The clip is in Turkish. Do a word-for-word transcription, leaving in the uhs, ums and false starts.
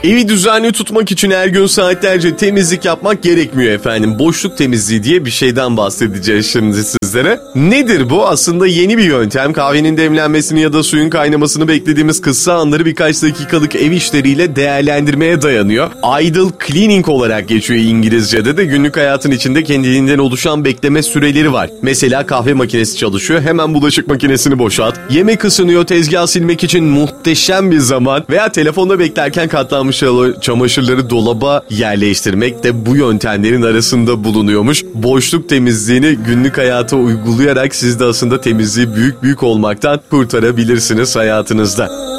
Evi düzenli tutmak için her gün saatlerce temizlik yapmak gerekmiyor efendim. Boşluk temizliği diye bir şeyden bahsedeceğiz şimdi sizlere. Nedir bu? Aslında yeni bir yöntem. Kahvenin demlenmesini ya da suyun kaynamasını beklediğimiz kısa anları birkaç dakikalık ev işleriyle değerlendirmeye dayanıyor. Idle cleaning olarak geçiyor İngilizce'de de. Günlük hayatın içinde kendiliğinden oluşan bekleme süreleri var. Mesela kahve makinesi çalışıyor, hemen bulaşık makinesini boşalt. Yemek ısınıyor, tezgah silmek için muhteşem bir zaman. Veya telefonda beklerken katlanmış çamaşırları dolaba yerleştirmek de bu yöntemlerin arasında bulunuyormuş. Boşluk temizliğini günlük hayata uygulayarak siz de aslında temizliği büyük büyük olmaktan kurtarabilirsiniz hayatınızda.